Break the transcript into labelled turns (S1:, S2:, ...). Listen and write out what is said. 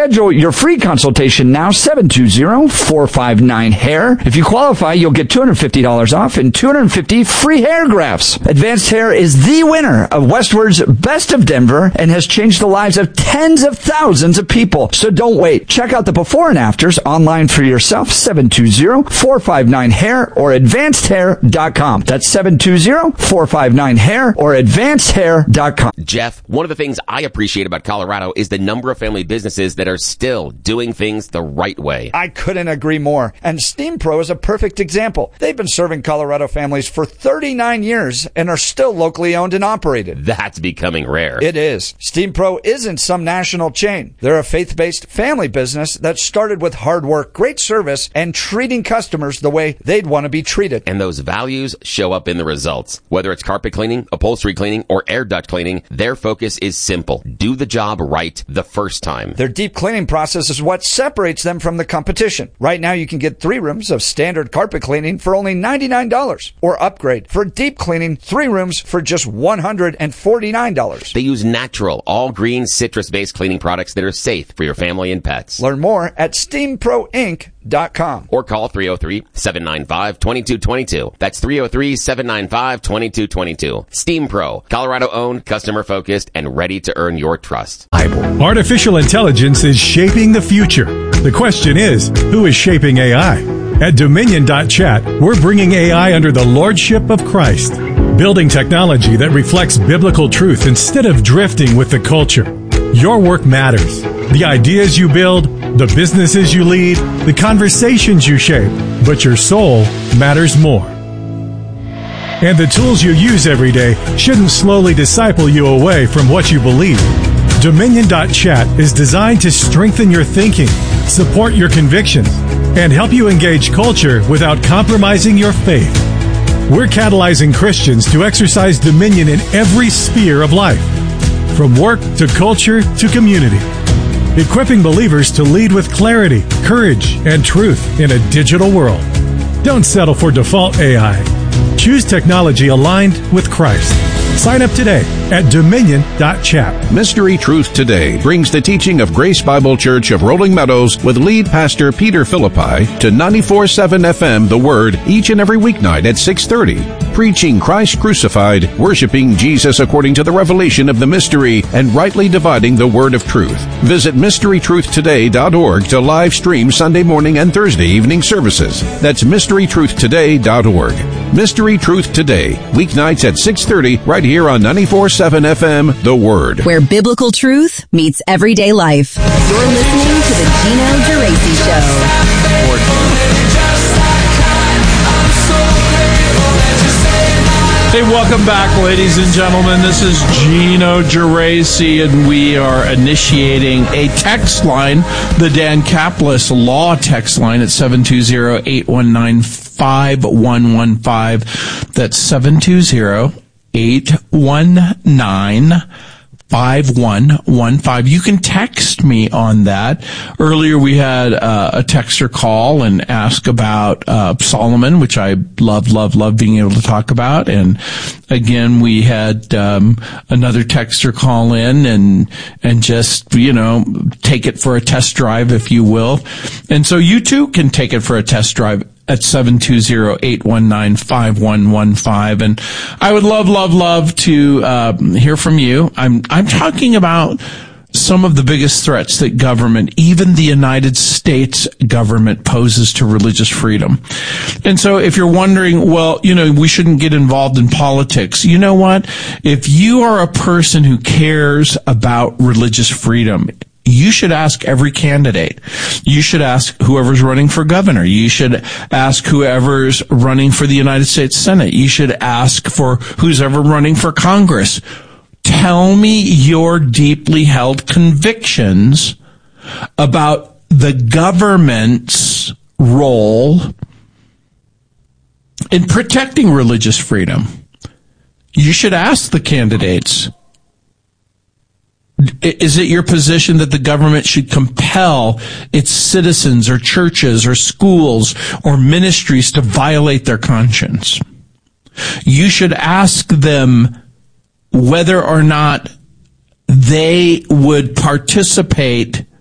S1: Schedule your free consultation now, 720-459-HAIR. If you qualify, you'll get $250 off and 250 free hair grafts. Advanced Hair is the winner of Westward's Best of Denver and has changed the lives of tens of thousands of people. So don't wait. Check out the before and afters online for yourself, 720-459-HAIR or advancedhair.com. That's 720-459-HAIR or advancedhair.com.
S2: Jeff, one of the things I appreciate about Colorado is the number of family businesses that are still doing things the right way.
S1: I couldn't agree more. And Steam Pro is a perfect example. They've been serving Colorado families for 39 years and are still locally owned and operated.
S2: That's becoming rare.
S1: It is. Steam Pro isn't some national chain. They're a faith-based family business that started with hard work, great service, and treating customers the way they'd want to be treated.
S2: And those values show up in the results. Whether it's carpet cleaning, upholstery cleaning, or air duct cleaning, their focus is simple. Do the job right the first time.
S1: Their deep cleaning process is what separates them from the competition. Right now, you can get 3 rooms of standard carpet cleaning for only $99 or upgrade for deep cleaning 3 rooms for just $149.
S2: They use natural, all-green, citrus-based cleaning products that are safe for your family and pets.
S1: Learn more at steamproinc.com.
S2: Or call 303-795-2222. That's 303-795-2222. Steam Pro, Colorado-owned, customer-focused, and ready to earn your trust.
S3: Artificial intelligence is shaping the future. The question is, who is shaping AI? At Dominion.chat, we're bringing AI under the lordship of Christ, building technology that reflects biblical truth instead of drifting with the culture. Your work matters. The ideas you build, the businesses you lead, the conversations you shape, but your soul matters more. And the tools you use every day shouldn't slowly disciple you away from what you believe. Dominion.chat is designed to strengthen your thinking, support your convictions, and help you engage culture without compromising your faith. We're catalyzing Christians to exercise dominion in every sphere of life, from work to culture to community, equipping believers to lead with clarity, courage, and truth in a digital world. Don't settle for default AI. Choose technology aligned with Christ. Sign up today at Dominion.chat.
S4: Mystery Truth Today brings the teaching of Grace Bible Church of Rolling Meadows with lead pastor Peter Philippi to 94.7 FM The Word each and every weeknight at 6:30. Preaching Christ crucified, worshiping Jesus according to the revelation of the mystery, and rightly dividing the word of truth. Visit MysteryTruthToday.org to live stream Sunday morning and Thursday evening services. That's MysteryTruthToday.org. Mystery Truth Today, weeknights at 6:30 right here on 94.7 FM The Word.
S5: Where biblical truth meets everyday life. You're listening to the Gino Geraci Show.
S6: Hey, welcome back, ladies and gentlemen. This is Gino Geraci, and we are initiating a text line, the Dan Caplis Law text line at 720-819-5115. That's 720-819-5115. You can text me on that. Earlier we had a texter call and ask about Solomon, which I love being able to talk about. And again, we had another texter call in and just, take it for a test drive, if you will. And so you too can take it for a test drive at 720-819-5115. And I would love to hear from you. I'm talking about some of the biggest threats that government, even the United States government, poses to religious freedom. And so if you're wondering, well, we shouldn't get involved in politics. You know what? If you are a person who cares about religious freedom, you should ask every candidate. You should ask whoever's running for governor. You should ask whoever's running for the United States Senate. You should ask for who's ever running for Congress. Tell me your deeply held convictions about the government's role in protecting religious freedom. You should ask the candidates. Is it your position that the government should compel its citizens or churches or schools or ministries to violate their conscience? You should ask them whether or not they would participate